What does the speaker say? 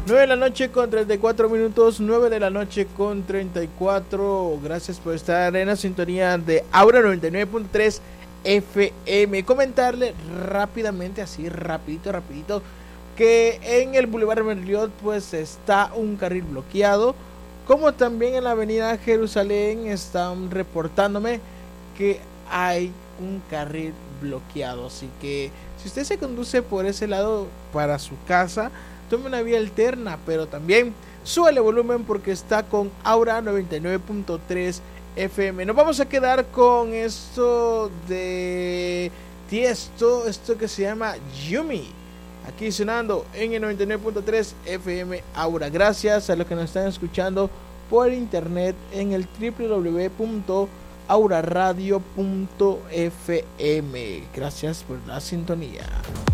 9 de la noche con 34 minutos, 9 de la noche con 34. Gracias por estar en la sintonía de Aura 99.3 FM. Comentarle rápidamente, así rapidito, que en el Boulevard Merliot pues está un carril bloqueado, como también en la avenida Jerusalén están reportándome que hay un carril bloqueado. Así que si usted se conduce por ese lado para su casa, tome una vía alterna, pero también súbale volumen porque está con Aura 99.3 FM. Nos vamos a quedar con esto de Tiesto, esto que se llama Yumi, aquí sonando en el 99.3 FM Aura. Gracias a los que nos están escuchando por internet en el www.auraradio.fm. Gracias por la sintonía.